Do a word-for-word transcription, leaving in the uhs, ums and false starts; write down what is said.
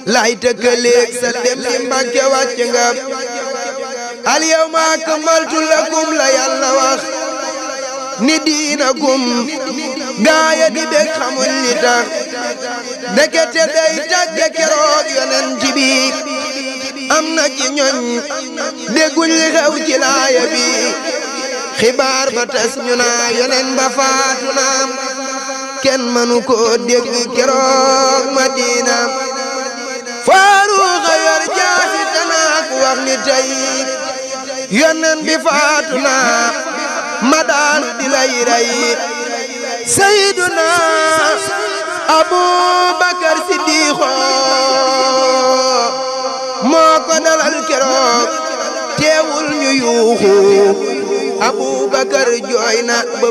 lay tëkkaleeg sa dem di Mbàkke wàcc nga al yawma akmaltu lakum la yàlla wax ni diinakum gaaya di bég xamul li tax dekete day tàgge keroog yonent bi am na ci ñoñ dégguñ li xew ci laaya bi xibaar ba tas ñu naa yonen ba faatu naam kenn mënu ko dégg keroog Madina Faaruqa yor jaasi tanaak wax ni tey yonen bi faatu naa ma daanu di lay rey Sayyiduna Abubakar Siddiqo moo ko dalal keroog teewul ñu yuuxu Abubakar jooy na ba